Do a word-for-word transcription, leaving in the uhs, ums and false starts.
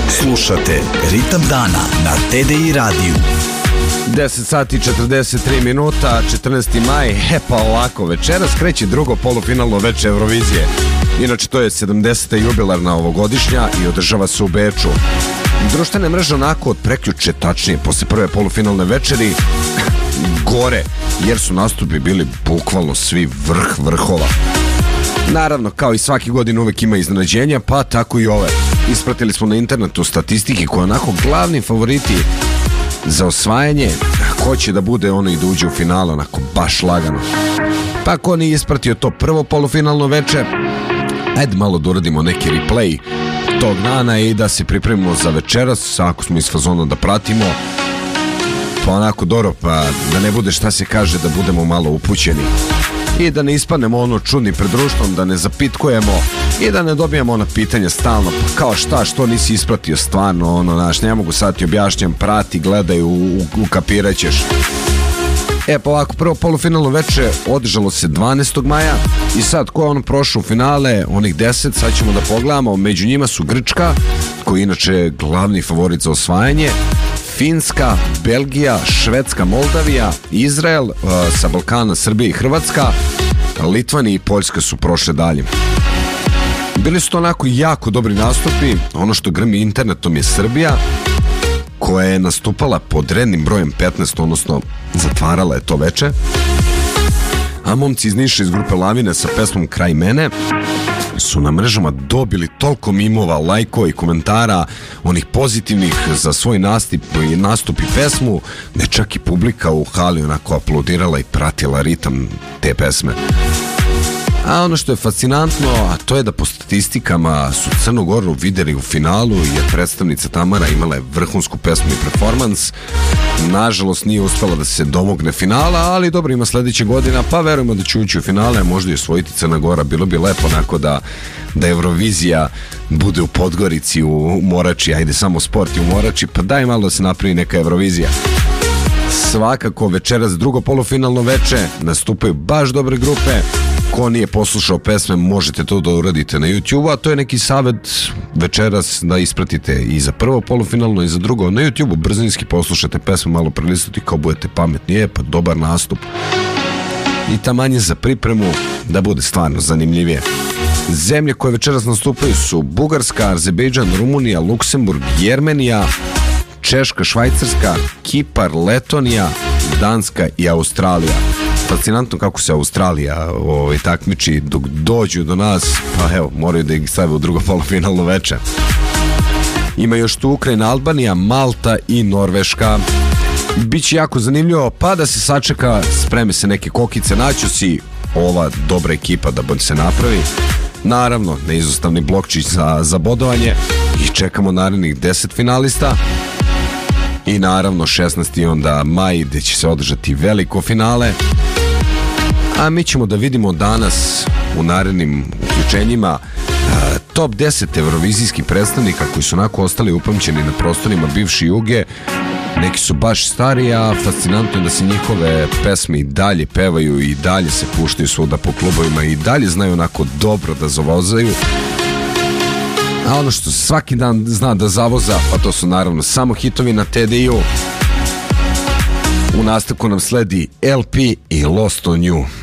Slušate Ritam dana na T D I radiju. deset sati četrdeset tri minuta, četrnaesti maj. E pa ovako, večeras kreće drugo polufinalno veče Eurovizije. Inače to je sedamdeseta jubilarna ovogodišnja i održava se u Beču. Društvene mreže onako od prekjuče, tačnije posle prve polufinalne večeri, gore, jer su nastupi bili bukvalno svi vrh vrhova. Naravno, kao i svaki godin uvek ima iznenađenja, pa tako i ove. Ispratili smo na internetu statistike koje onako glavni favoriti za osvajanje, ko će da bude ono i da uđe u finale, onako baš lagano. Pa ko nije ispratio to prvo polufinalno veče, ajde malo da uradimo neki replay tog dana i da se pripremimo za večeras, ako smo iz fazona da pratimo, pa onako dobro, pa da ne bude šta se kaže, da budemo malo upućeni i da ne ispadnemo ono čudni pred društvom, da ne zapitkujemo i da ne dobijemo ona pitanja stalno, pa kao šta, što nisi ispratio stvarno, ono, znaš, ne mogu sad ti objašnjam, prati, gledaj, ukapirat ćeš. E pa ovako, prvo polufinalno veče održalo se dvanaestog maja i sad ko je ono prošao u finale, onih deset, sad ćemo da pogledamo, među njima su Grčka, koji je inače glavni favorit za osvajanje, Finska, Belgija, Švedska, Moldavija, Izrael, uh, sa Balkana, Srbija i Hrvatska, Litvanija i Poljska su prošle dalje. Bili su to onako jako dobri nastupi, ono što grmi internetom je Srbija, koja je nastupala pod rednim brojem petnaest, odnosno zatvarala je to veče, a momci iz Niša iz grupe Lavine sa pesmom Kraj mene su na mrežama dobili toliko mimova, lajkova i komentara, onih pozitivnih za svoj nastup i nastup i pesmu, da je čak i publika u hali onako aplaudirala i pratila ritam te pesme. A ono što je fascinantno, a to je da po statistikama su Crnu Goru videli u finalu jer predstavnica Tamara imala je vrhunsku pesmu i performans. Nažalost nije uspela da se domogne finala, ali dobro, ima sledeće godina, pa verujemo da će ući u finale, možda i osvojiti Crna Gora. Bilo bi lepo onako da, da Eurovizija bude u Podgorici, u Morači, ajde samo sport i u Morači, pa daj malo da se napravi neka Eurovizija. Svakako večeras drugo polufinalno veče, nastupaju baš dobre grupe. Ko nije poslušao pesme, možete to da uradite na YouTube, a to je neki savjet večeras da ispratite i za prvo polufinalno i za drugo na YouTube, brzinski poslušate pesme, malo prelistati kao budete pametni, je pa dobar nastup i tamanje za pripremu da bude stvarno zanimljivije. Zemlje koje večeras nastupaju su Bugarska, Azerbejdžan, Rumunija, Luksemburg, Jermenija, Češka, Švajcarska, Kipar, Letonija, Danska i Australija. Fascinantno kako se Australija ovaj, takmiči dok dođu do nas, pa evo, moraju da ih stave u drugo polufinalno veče. Ima još tu Ukrajina, Albanija, Malta i Norveška. Biće jako zanimljivo, pa da se sačeka, spreme se neke kokice, naćusi, ova dobra ekipa da se napravi. Naravno, neizostavni blokčić za, za bodovanje i čekamo narednih deset finalista. I naravno šesnaesti onda maj gde će se održati veliko finale. A mi ćemo da vidimo danas u narednim uključenjima top deset eurovizijskih predstavnika koji su onako ostali upamćeni na prostorima bivše Juge. Neki su baš stari, a fascinantno je da se njihove pesme i dalje pevaju i dalje se puštaju svuda po klubovima i dalje znaju onako dobro da zavozaju. A ono što svaki dan zna da zavoza, pa to su naravno samo hitovi na T D I-u. U nastavku nam sledi L P i Lost on You.